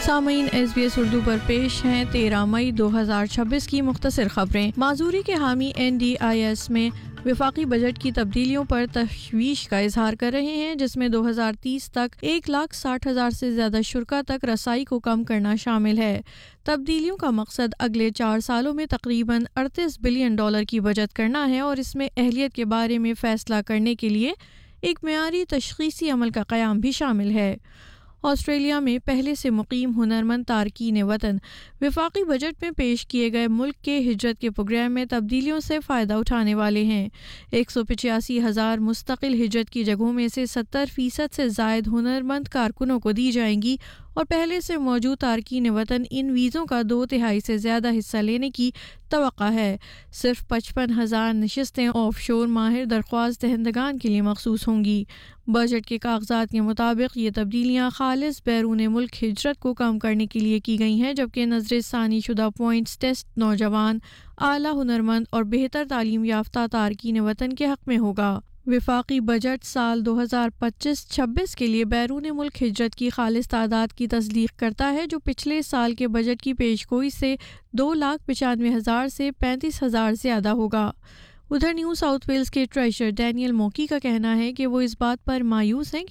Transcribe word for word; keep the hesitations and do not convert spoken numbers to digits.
سامعین، S B S Urdu پر پیش ہیں تیرہ مئی دو ہزار چھبیس کی مختصر خبریں۔ معذوری کے حامی این ڈی آئی ایس میں وفاقی بجٹ کی تبدیلیوں پر تشویش کا اظہار کر رہے ہیں، جس میں دو ہزار تیس تک ایک لاکھ ساٹھ ہزار سے زیادہ شرکا تک رسائی کو کم کرنا شامل ہے۔ تبدیلیوں کا مقصد اگلے چار سالوں میں تقریباً اڑتیس بلین ڈالر کی بچت کرنا ہے اور اس میں اہلیت کے بارے میں فیصلہ کرنے کے لیے ایک معیاری تشخیصی عمل کا قیام بھی شامل ہے۔ آسٹریلیا میں پہلے سے مقیم ہنرمند تارکین وطن وفاقی بجٹ میں پیش کیے گئے ملک کے ہجرت کے پروگرام میں تبدیلیوں سے فائدہ اٹھانے والے ہیں۔ ایک سو پچاسی ہزار مستقل ہجرت کی جگہوں میں سے ستر فیصد سے زائد ہنرمند کارکنوں کو دی جائیں گی اور پہلے سے موجود تارکین وطن ان ویزوں کا دو تہائی سے زیادہ حصہ لینے کی توقع ہے۔ صرف پچپن ہزار نشستیں آف شور ماہر درخواست دہندگان کے لیے مخصوص ہوں گی۔ بجٹ کے کاغذات کے مطابق یہ تبدیلیاں خالص بیرون ملک ہجرت کو کم کرنے کے لیے کی گئی ہیں، جبکہ نظر ثانی شدہ پوائنٹس ٹیسٹ نوجوان، اعلیٰ ہنرمند اور بہتر تعلیم یافتہ تارکین وطن کے حق میں ہوگا۔ وفاقی بجٹ سال دو ہزار پچیس چھبیس کے لیے بیرون ملک ہجرت کی خالص تعداد کی تصدیق کرتا ہے، جو پچھلے سال کے بجٹ کی پیش گوئی سے دو لاکھ پچانوے ہزار سے پینتیس ہزار زیادہ ہوگا۔ ادھر نیو ساؤتھ ویلز کے ٹریشر ڈینیل موکی کا کہنا ہے کہ وہ اس بات پر مایوس ہیں